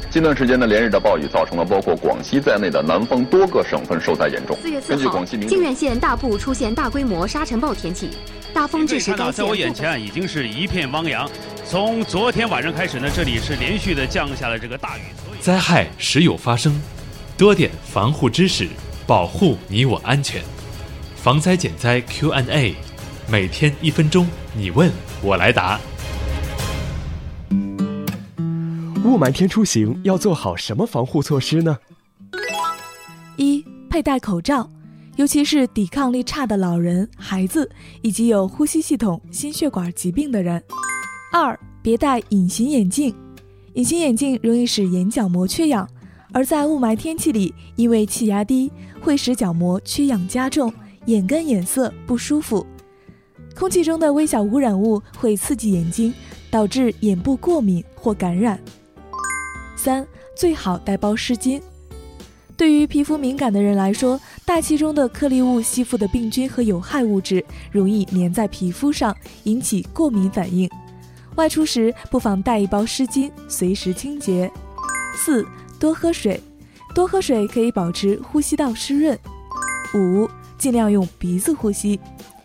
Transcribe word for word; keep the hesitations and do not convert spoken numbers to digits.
近段时间的连日的暴雨，造成了包括广西在内的南方多个省份受灾严重。 四月四号，靖远县大部出现大规模沙尘暴天气，大风致使该县。 在我眼前已经是一片汪洋。从昨天晚上开始呢，这里是连续的降下了这个大雨。 灾害时有发生，多点防护知识，保护你我安全。防灾减灾 Q and A， 每天一分钟，你问我来答。 雾霾天出行要做好什么防护措施呢？ 一、佩戴口罩，尤其是抵抗力差的老人、孩子以及有呼吸系统、心血管疾病的人。二、别戴隐形眼镜，隐形眼镜容易使眼角膜缺氧，而在雾霾天气里，因为气压低，会使角膜缺氧加重，眼干眼涩不舒服。空气中的微小污染物会刺激眼睛，导致眼部过敏或感染。三、最好带包湿巾。对于皮肤敏感的人来说，大气中的颗粒物吸附的病菌和有害物质容易粘在皮肤上，引起过敏反应。外出时不妨带一包湿巾，随时清洁。四、多喝水，多喝水可以保持呼吸道湿润。五、尽量用鼻子呼吸。